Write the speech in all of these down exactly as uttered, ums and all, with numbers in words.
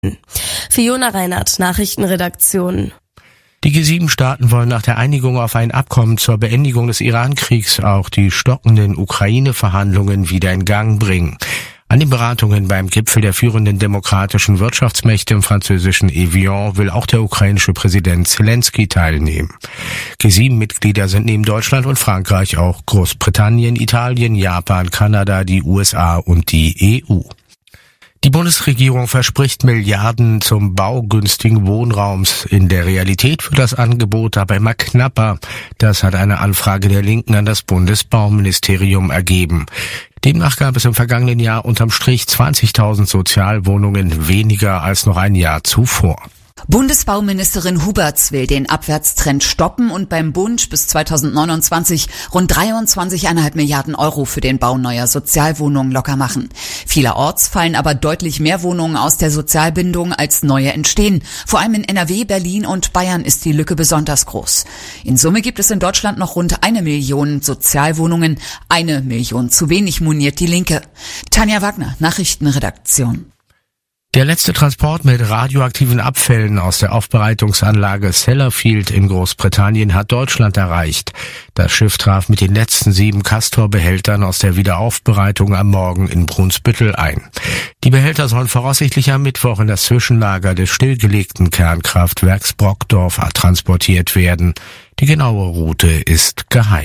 Fiona Reinhardt, Nachrichtenredaktion. Die G sieben Staaten wollen nach der Einigung auf ein Abkommen zur Beendigung des Iran-Kriegs auch die stockenden Ukraine-Verhandlungen wieder in Gang bringen. An den Beratungen beim Gipfel der führenden demokratischen Wirtschaftsmächte im französischen Evian will auch der ukrainische Präsident Zelensky teilnehmen. G sieben Mitglieder sind neben Deutschland und Frankreich auch Großbritannien, Italien, Japan, Kanada, die U S A und die E U. Die Bundesregierung verspricht Milliarden zum Bau günstigen Wohnraums. In der Realität wird das Angebot aber immer knapper. Das hat eine Anfrage der Linken an das Bundesbauministerium ergeben. Demnach gab es im vergangenen Jahr unterm Strich zwanzigtausend Sozialwohnungen weniger als noch ein Jahr zuvor. Bundesbauministerin Huberts will den Abwärtstrend stoppen und beim Bund bis zweitausendneunundzwanzig rund dreiundzwanzig Komma fünf Milliarden Euro für den Bau neuer Sozialwohnungen locker machen. Vielerorts fallen aber deutlich mehr Wohnungen aus der Sozialbindung als neue entstehen. Vor allem in N R W, Berlin und Bayern ist die Lücke besonders groß. In Summe gibt es in Deutschland noch rund eine Million Sozialwohnungen. Eine Million zu wenig, moniert die Linke. Tanja Wagner, Nachrichtenredaktion. Der letzte Transport mit radioaktiven Abfällen aus der Aufbereitungsanlage Sellafield in Großbritannien hat Deutschland erreicht. Das Schiff traf mit den letzten sieben Castor-Behältern aus der Wiederaufbereitung am Morgen in Brunsbüttel ein. Die Behälter sollen voraussichtlich am Mittwoch in das Zwischenlager des stillgelegten Kernkraftwerks Brockdorf transportiert werden. Die genaue Route ist geheim.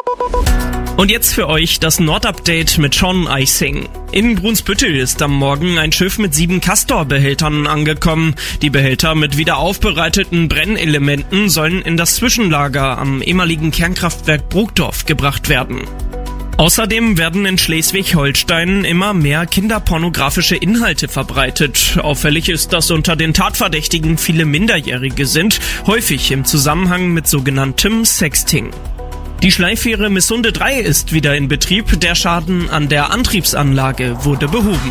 Und jetzt für euch das Nordupdate mit Sean Eising. In Brunsbüttel ist am Morgen ein Schiff mit sieben Castor-Behältern angekommen. Die Behälter mit wiederaufbereiteten Brennelementen sollen in das Zwischenlager am ehemaligen Kernkraftwerk Brockdorf gebracht werden. Außerdem werden in Schleswig-Holstein immer mehr kinderpornografische Inhalte verbreitet. Auffällig ist, dass unter den Tatverdächtigen viele Minderjährige sind, häufig im Zusammenhang mit sogenanntem Sexting. Die Schleifähre Missunde drei ist wieder in Betrieb. Der Schaden an der Antriebsanlage wurde behoben.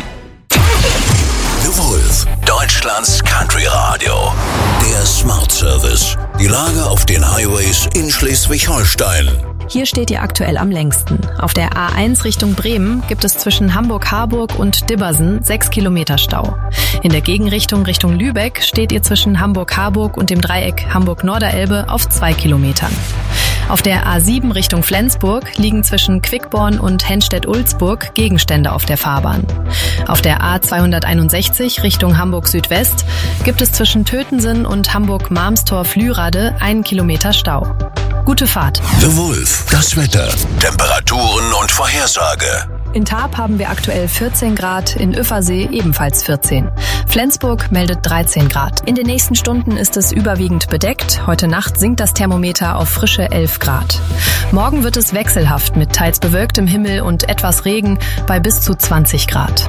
The Wolf, Deutschlands Country Radio. Der Smart Service. Die Lage auf den Highways in Schleswig-Holstein. Hier steht ihr aktuell am längsten. Auf der A eins Richtung Bremen gibt es zwischen Hamburg-Harburg und Dibbersen sechs Kilometer Stau. In der Gegenrichtung Richtung Lübeck steht ihr zwischen Hamburg-Harburg und dem Dreieck Hamburg-Norderelbe auf zwei Kilometern. Auf der A sieben Richtung Flensburg liegen zwischen Quickborn und Henstedt-Ulzburg Gegenstände auf der Fahrbahn. Auf der A zweihunderteinundsechzig Richtung Hamburg-Südwest gibt es zwischen Tötensen und Hamburg-Marmstor-Flührade einen Kilometer Stau. Gute Fahrt. The Wolf, das Wetter, Temperaturen und Vorhersage. In Tarp haben wir aktuell vierzehn Grad, in Üffersee ebenfalls vierzehn. Flensburg meldet dreizehn Grad. In den nächsten Stunden ist es überwiegend bedeckt. Heute Nacht sinkt das Thermometer auf frische elf Grad. Morgen wird es wechselhaft mit teils bewölktem Himmel und etwas Regen bei bis zu zwanzig Grad.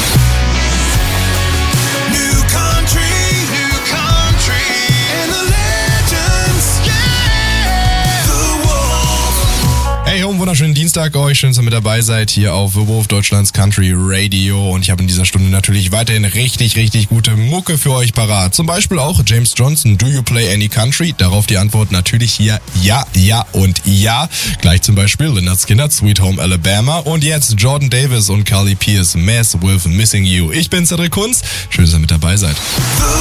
Hey, einen wunderschönen Dienstag euch. Schön, dass ihr mit dabei seid hier auf The Wolf, Deutschlands Country Radio. Und ich habe in dieser Stunde natürlich weiterhin richtig, richtig gute Mucke für euch parat. Zum Beispiel auch James Johnson, Do You Play Any Country? Darauf die Antwort natürlich hier ja, ja und ja. Gleich zum Beispiel Lynyrd Skynyrd, Sweet Home Alabama. Und jetzt Jordan Davis und Carly Pearce, Mess with Missing You. Ich bin Cedric Kunz. Schön, dass ihr mit dabei seid.